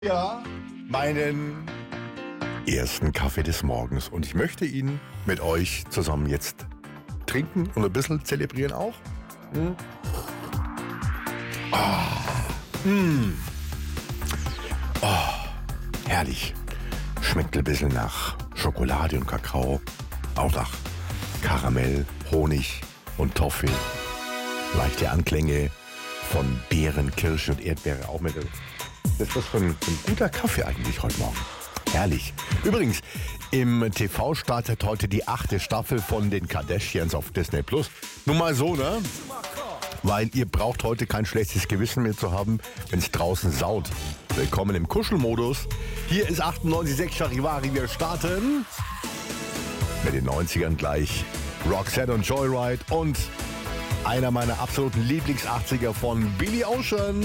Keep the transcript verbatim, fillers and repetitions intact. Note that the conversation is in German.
Ja, meinen ersten Kaffee des Morgens. Und ich möchte ihn mit euch zusammen jetzt trinken und ein bisschen zelebrieren auch. Hm? Oh. Mm. Oh. Herrlich. Schmeckt ein bisschen nach Schokolade und Kakao. Auch nach Karamell, Honig und Toffee. Leichte Anklänge von Beeren, Kirsche und Erdbeere auch mit. Das ist was für ein, ein guter Kaffee eigentlich heute Morgen. Herrlich. Übrigens, im T V startet heute die achte Staffel von den Kardashians auf Disney Plus. Nur mal so, ne? Weil ihr braucht heute kein schlechtes Gewissen mehr zu haben, wenn es draußen saut. Willkommen im Kuschelmodus. Hier ist achtundneunzig Komma sechs Charivari. Wir starten mit den neunzigern gleich. Roxette und Joyride und einer meiner absoluten Lieblings-achtziger von Billy Ocean.